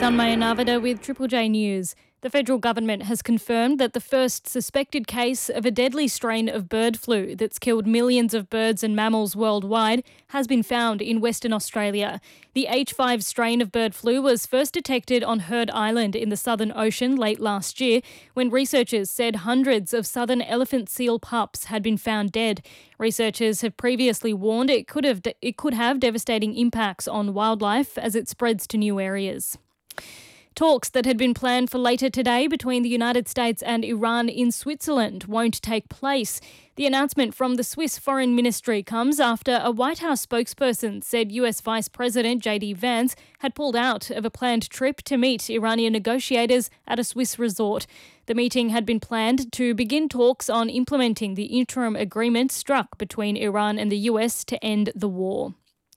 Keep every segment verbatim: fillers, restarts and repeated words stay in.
Thanmaya Navada with Triple J News. The federal government has confirmed that the first suspected case of a deadly strain of bird flu that's killed millions of birds and mammals worldwide has been found in Western Australia. The H five strain of bird flu was first detected on Heard Island in the Southern Ocean late last year, when researchers said hundreds of southern elephant seal pups had been found dead. Researchers have previously warned it could have it could have devastating impacts on wildlife as it spreads to new areas. Talks that had been planned for later today between the United States and Iran in Switzerland won't take place. The announcement from the Swiss Foreign Ministry comes after a White House spokesperson said U S Vice President J D Vance had pulled out of a planned trip to meet Iranian negotiators at a Swiss resort. The meeting had been planned to begin talks on implementing the interim agreement struck between Iran and the U S to end the war.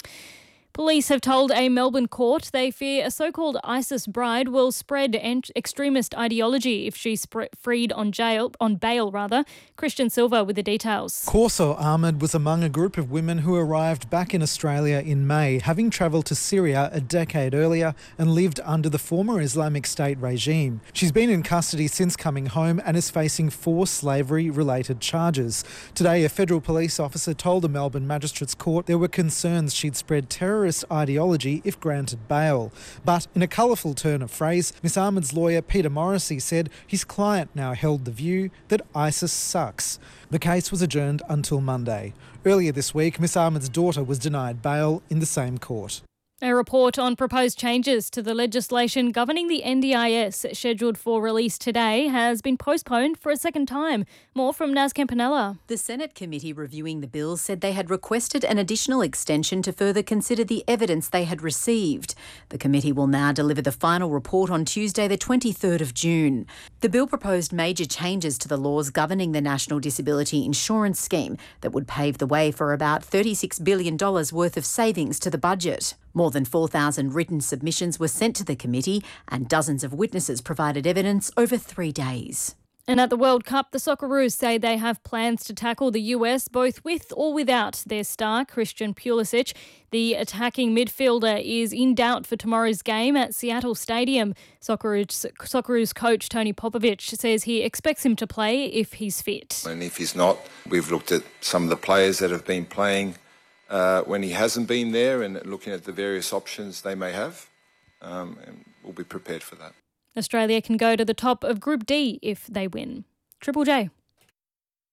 Police have told a Melbourne court they fear a so-called ISIS bride will spread extremist ideology if she's freed on jail on bail. Rather, Christian Silva with the details. Corso Ahmed was among a group of women who arrived back in Australia in May, having travelled to Syria a decade earlier and lived under the former Islamic State regime. She's been in custody since coming home and is facing four slavery-related charges. Today, a federal police officer told the Melbourne Magistrates Court there were concerns she'd spread terror ideology if granted bail. But in a colourful turn of phrase, Miss Ahmed's lawyer Peter Morrissey said his client now held the view that ISIS sucks. The case was adjourned until Monday. Earlier this week, Miss Ahmed's daughter was denied bail in the same court. A report on proposed changes to the legislation governing the N D I S, scheduled for release today, has been postponed for a second time. More from Naz Campanella. The Senate committee reviewing the bill said they had requested an additional extension to further consider the evidence they had received. The committee will now deliver the final report on Tuesday, the twenty-third of June. The bill proposed major changes to the laws governing the National Disability Insurance Scheme that would pave the way for about thirty-six billion dollars worth of savings to the budget. More than four thousand written submissions were sent to the committee and dozens of witnesses provided evidence over three days. And at the World Cup, the Socceroos say they have plans to tackle the U S both with or without their star, Christian Pulisic. The attacking midfielder is in doubt for tomorrow's game at Seattle Stadium. Socceroos, Socceroos coach Tony Popovic says he expects him to play if he's fit. And if he's not, we've looked at some of the players that have been playing Uh, when he hasn't been there and looking at the various options they may have, um, and we'll be prepared for that. Australia can go to the top of Group D if they win. Triple J.